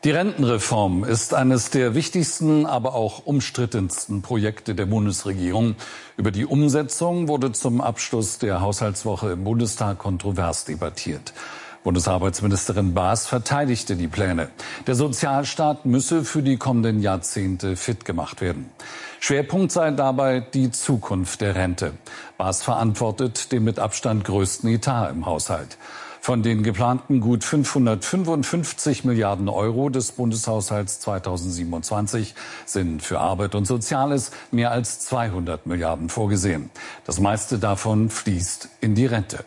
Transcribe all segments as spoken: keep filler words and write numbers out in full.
Die Rentenreform ist eines der wichtigsten, aber auch umstrittensten Projekte der Bundesregierung. Über die Umsetzung wurde zum Abschluss der Haushaltswoche im Bundestag kontrovers debattiert. Bundesarbeitsministerin Baas verteidigte die Pläne. Der Sozialstaat müsse für die kommenden Jahrzehnte fit gemacht werden. Schwerpunkt sei dabei die Zukunft der Rente. Baas verantwortet den mit Abstand größten Etat im Haushalt. Von den geplanten gut fünfhundertfünfundfünfzig Milliarden Euro des Bundeshaushalts zweitausendsiebenundzwanzig sind für Arbeit und Soziales mehr als zweihundert Milliarden vorgesehen. Das meiste davon fließt in die Rente.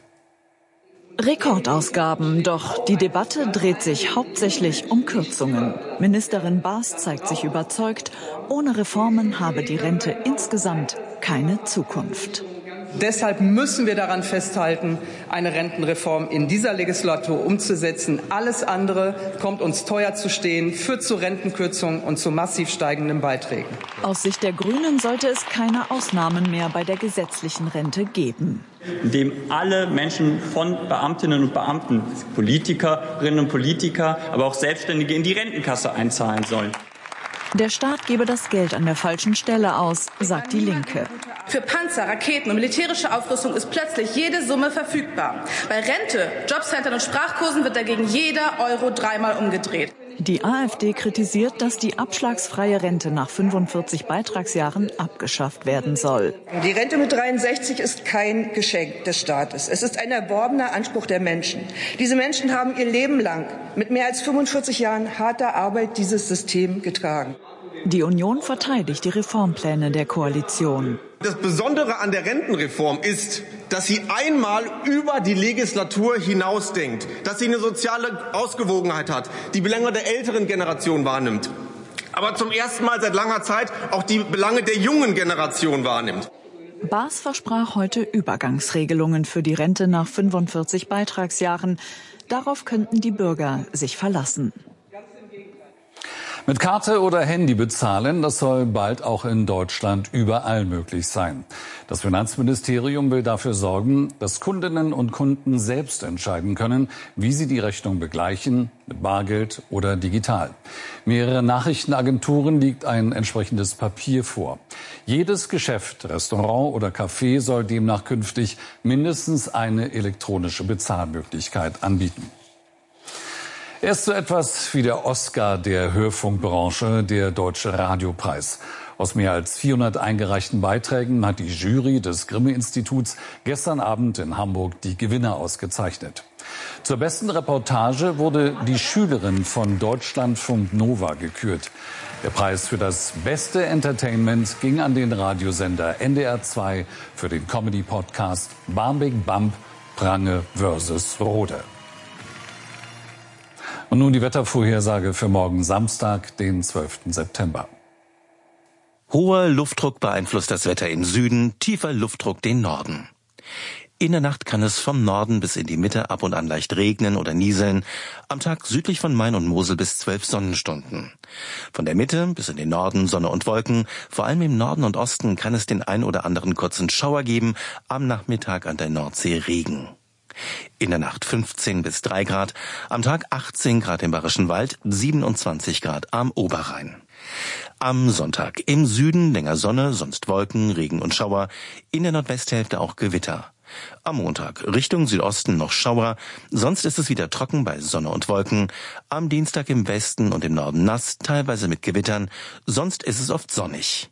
Rekordausgaben, doch die Debatte dreht sich hauptsächlich um Kürzungen. Ministerin Baas zeigt sich überzeugt, ohne Reformen habe die Rente insgesamt keine Zukunft. Deshalb müssen wir daran festhalten, eine Rentenreform in dieser Legislatur umzusetzen. Alles andere kommt uns teuer zu stehen, führt zu Rentenkürzungen und zu massiv steigenden Beiträgen. Aus Sicht der Grünen sollte es keine Ausnahmen mehr bei der gesetzlichen Rente geben. Indem alle Menschen von Beamtinnen und Beamten, Politikerinnen und Politiker, aber auch Selbstständige in die Rentenkasse einzahlen sollen. Der Staat gebe das Geld an der falschen Stelle aus, sagt die Linke. Für Panzer, Raketen und militärische Aufrüstung ist plötzlich jede Summe verfügbar. Bei Rente, Jobcentern und Sprachkursen wird dagegen jeder Euro dreimal umgedreht. Die AfD kritisiert, dass die abschlagsfreie Rente nach fünfundvierzig Beitragsjahren abgeschafft werden soll. Die Rente mit dreiundsechzig ist kein Geschenk des Staates. Es ist ein erworbener Anspruch der Menschen. Diese Menschen haben ihr Leben lang mit mehr als fünfundvierzig Jahren harter Arbeit dieses System getragen. Die Union verteidigt die Reformpläne der Koalition. Das Besondere an der Rentenreform ist, dass sie einmal über die Legislatur hinausdenkt, dass sie eine soziale Ausgewogenheit hat, die Belange der älteren Generation wahrnimmt, aber zum ersten Mal seit langer Zeit auch die Belange der jungen Generation wahrnimmt. Baas versprach heute Übergangsregelungen für die Rente nach fünfundvierzig Beitragsjahren. Darauf könnten die Bürger sich verlassen. Mit Karte oder Handy bezahlen, das soll bald auch in Deutschland überall möglich sein. Das Finanzministerium will dafür sorgen, dass Kundinnen und Kunden selbst entscheiden können, wie sie die Rechnung begleichen, mit Bargeld oder digital. Mehrere Nachrichtenagenturen liegt ein entsprechendes Papier vor. Jedes Geschäft, Restaurant oder Café soll demnach künftig mindestens eine elektronische Bezahlmöglichkeit anbieten. Er ist so etwas wie der Oscar der Hörfunkbranche, der Deutsche Radiopreis. Aus mehr als vierhundert eingereichten Beiträgen hat die Jury des Grimme-Instituts gestern Abend in Hamburg die Gewinner ausgezeichnet. Zur besten Reportage wurde die Schülerin von Deutschlandfunk Nova gekürt. Der Preis für das beste Entertainment ging an den Radiosender N D R zwei für den Comedy-Podcast Barmbek Bump, Prange versus Rode. Und nun die Wettervorhersage für morgen Samstag, den zwölften September. Hoher Luftdruck beeinflusst das Wetter im Süden, tiefer Luftdruck den Norden. In der Nacht kann es vom Norden bis in die Mitte ab und an leicht regnen oder nieseln. Am Tag südlich von Main und Mosel bis zwölf Sonnenstunden. Von der Mitte bis in den Norden Sonne und Wolken. Vor allem im Norden und Osten kann es den ein oder anderen kurzen Schauer geben. Am Nachmittag an der Nordsee Regen. In der Nacht fünfzehn bis drei Grad, am Tag achtzehn Grad im Bayerischen Wald, siebenundzwanzig Grad am Oberrhein. Am Sonntag im Süden länger Sonne, sonst Wolken, Regen und Schauer, in der Nordwesthälfte auch Gewitter. Am Montag Richtung Südosten noch Schauer, sonst ist es wieder trocken bei Sonne und Wolken. Am Dienstag im Westen und im Norden nass, teilweise mit Gewittern, sonst ist es oft sonnig.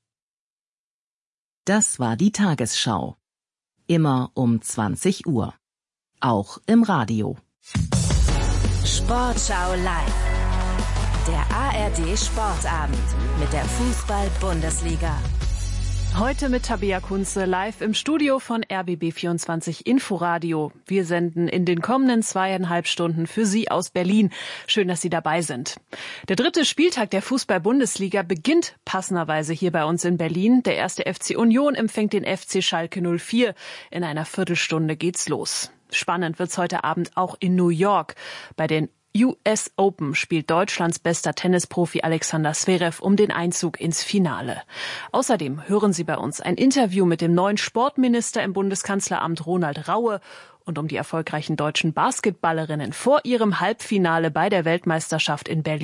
Das war die Tagesschau. Immer um zwanzig Uhr. Auch im Radio. Sportschau live. Der A R D Sportabend mit der Fußball-Bundesliga. Heute mit Tabea Kunze live im Studio von R B B vierundzwanzig Inforadio. Wir senden in den kommenden zweieinhalb Stunden für Sie aus Berlin. Schön, dass Sie dabei sind. Der dritte Spieltag der Fußball-Bundesliga beginnt passenderweise hier bei uns in Berlin. Der erste F C Union empfängt den F C Schalke null vier. In einer Viertelstunde geht's los. Spannend wird's heute Abend auch in New York. Bei den U S Open spielt Deutschlands bester Tennisprofi Alexander Zverev um den Einzug ins Finale. Außerdem hören Sie bei uns ein Interview mit dem neuen Sportminister im Bundeskanzleramt Ronald Raue und um die erfolgreichen deutschen Basketballerinnen vor ihrem Halbfinale bei der Weltmeisterschaft in Berlin.